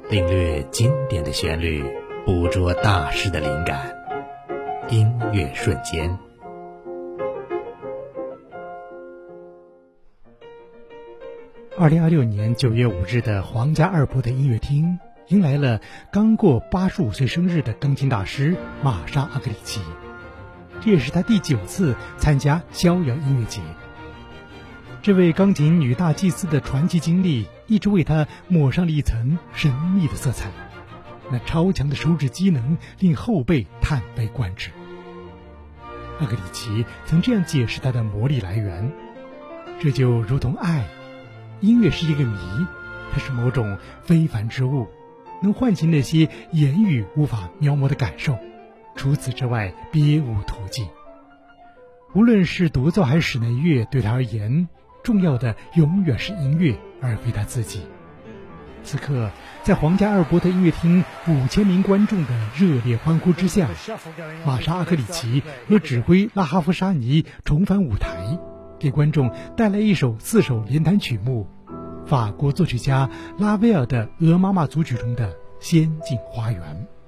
领略经典的旋律，捕捉大师的灵感，音乐瞬间。 2026年9月5日的皇家阿尔伯特音乐厅迎来了刚过85岁生日的钢琴大师玛莎·阿格里奇，这也是他第9次参加逍遥音乐节。这位钢琴女大祭司的传奇经历一直为她抹上了一层神秘的色彩，那超强的手指机能令后辈叹为观止。阿格里奇曾这样解释她的魔力来源：这就如同爱，音乐是一个谜，它是某种非凡之物，能唤起那些言语无法描摹的感受，除此之外别无途径。无论是独奏还是室内乐，对他而言，重要的永远是音乐，而非他自己。此刻，在皇家阿尔伯特音乐厅5000名观众的热烈欢呼之下，玛莎·阿格里奇和指挥拉哈夫沙尼重返舞台，给观众带来一首4首连弹曲目，法国作曲家拉威尔的《鹅妈妈组曲》中的《仙境花园》。